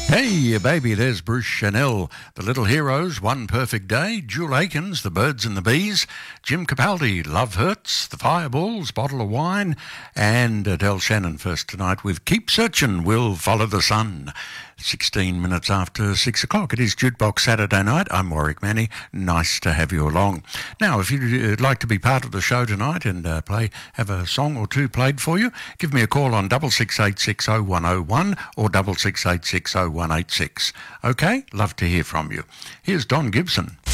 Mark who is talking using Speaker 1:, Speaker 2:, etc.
Speaker 1: Hey, baby, there's Bruce Chanel. The Little Heroes, One Perfect Day. Jewel Akins, The Birds and the Bees. Jim Capaldi, Love Hurts. The Fireballs, Bottle of Wine. And Adele Shannon first tonight with Keep Searching, We'll Follow the Sun. 16 minutes after 6 o'clock. It is Jukebox Saturday night. I'm Warwick Manny. Nice to have you along. Now, if you'd like to be part of the show tonight and have a song or two played for you, give me a call on 66860101 or 66860186. Okay? Love to hear from you. Here's Don Gibson.